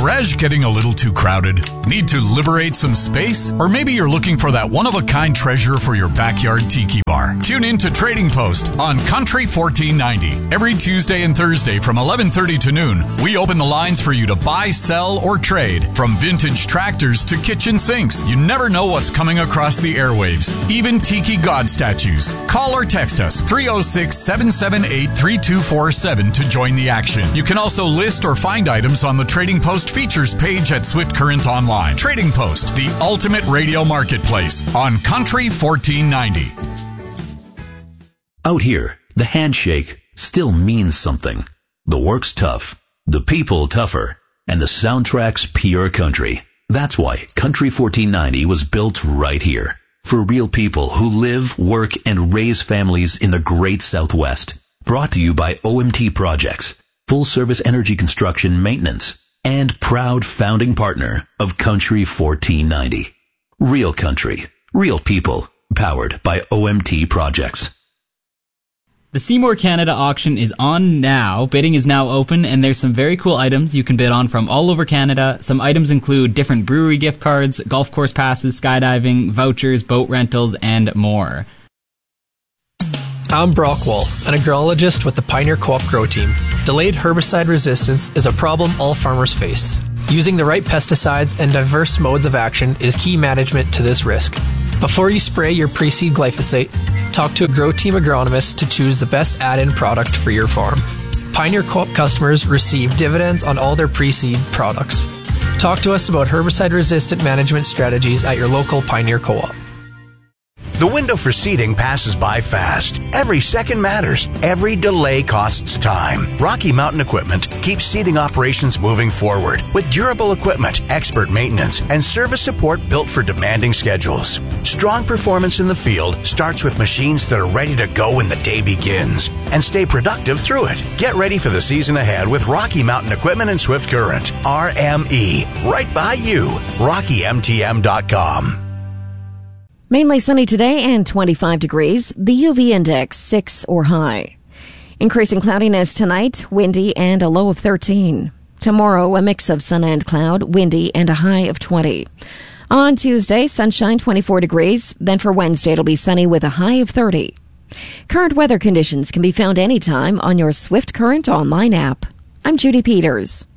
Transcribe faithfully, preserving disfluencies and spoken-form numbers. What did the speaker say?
garage getting a little too crowded? Need to liberate some space? Or maybe you're looking for that one-of-a-kind treasure for your backyard tiki bar. Tune in to Trading Post on Country fourteen ninety. Every Tuesday and Thursday from eleven thirty to noon, we open the lines for you to buy, sell, or trade. From vintage tractors to kitchen sinks, you never know what's coming across the airwaves. Even tiki god statues. Call or text us three oh six, seven seven eight, three two four seven to join the action. You can also list or find items on the Trading Post features page at Swift Current Online. Trading Post, the ultimate radio marketplace on Country fourteen ninety. Out here, the handshake still means something. The work's tough, the people tougher, and the soundtrack's pure country. That's why Country fourteen ninety was built right here. For real people who live, work, and raise families in the great Southwest. Brought to you by O M T Projects, full service energy construction maintenance, and proud founding partner of Country fourteen ninety. Real country, real people, powered by O M T Projects. The Seymour Canada auction is on now. Bidding is now open, and there's some very cool items you can bid on from all over Canada. Some items include different brewery gift cards, golf course passes, skydiving, vouchers, boat rentals, and more. I'm Brock Wall, an agronologist with the Pioneer Co-op Grow Team. Delayed herbicide resistance is a problem all farmers face. Using the right pesticides and diverse modes of action is key management to this risk. Before you spray your pre-seed glyphosate, talk to a Grow Team agronomist to choose the best add-in product for your farm. Pioneer Co-op customers receive dividends on all their pre-seed products. Talk to us about herbicide-resistant management strategies at your local Pioneer Co-op. The window for seeding passes by fast. Every second matters. Every delay costs time. Rocky Mountain Equipment keeps seeding operations moving forward with durable equipment, expert maintenance, and service support built for demanding schedules. Strong performance in the field starts with machines that are ready to go when the day begins and stay productive through it. Get ready for the season ahead with Rocky Mountain Equipment and Swift Current. R M E. Right by you. Rocky M T M dot com. Mainly sunny today and twenty-five degrees. The U V index six or high. Increasing cloudiness tonight, windy and a low of thirteen. Tomorrow, a mix of sun and cloud, windy and a high of twenty. On Tuesday, sunshine, twenty-four degrees. Then for Wednesday, it'll be sunny with a high of thirty. Current weather conditions can be found anytime on your Swift Current online app. I'm Judy Peters.